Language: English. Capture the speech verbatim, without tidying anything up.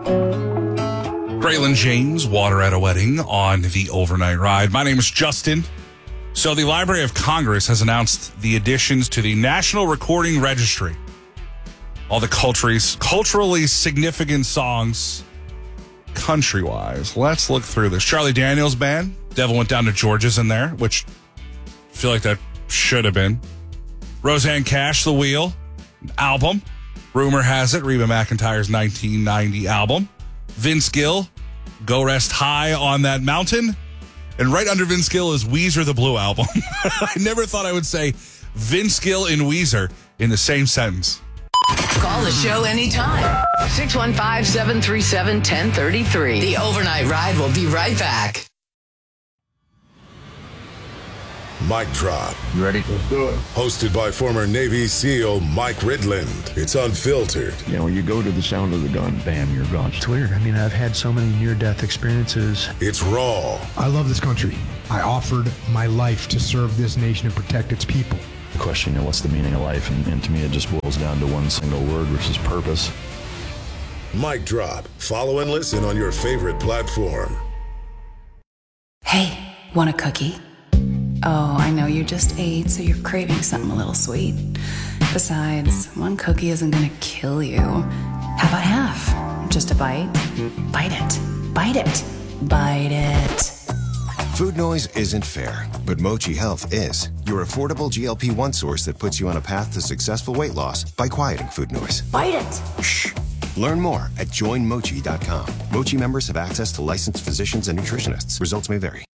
Braylon James, Water at a Wedding on the Overnight Ride. My name is Justin. So the Library of Congress has announced the additions to the National Recording Registry. All the culturally, culturally significant songs country-wise. Let's look through this. Charlie Daniels Band, Devil Went Down to Georgia's in there, which I feel like that should have been. Roseanne Cash, The Wheel, album. Rumor has it, Reba McEntire's nineteen ninety album. Vince Gill, Go Rest High on That Mountain. And right under Vince Gill is Weezer, The Blue Album. I never thought I would say Vince Gill and Weezer in the same sentence. Call the show anytime. six one five, seven three seven, one zero three three. The Overnight Ride will be right back. Mic Drop. You ready? Let's do it. Hosted by former Navy SEAL Mike Ridland. It's unfiltered. You know, when you go to the sound of the gun, bam, you're gone. It's weird. I mean, I've had so many near-death experiences. It's raw. I love this country. I offered my life to serve this nation and protect its people. The question, you know, what's the meaning of life? And, and to me, it just boils down to one single word, which is purpose. Mic Drop. Follow and listen on your favorite platform. Hey, want a cookie? Oh, I know you just ate, so you're craving something a little sweet. Besides, one cookie isn't gonna kill you. How about half? Just a bite? Bite it. Bite it. Bite it. Food noise isn't fair, but Mochi Health is. Your affordable G L P one source that puts you on a path to successful weight loss by quieting food noise. Bite it. Shh. Learn more at join mochi dot com. Mochi members have access to licensed physicians and nutritionists. Results may vary.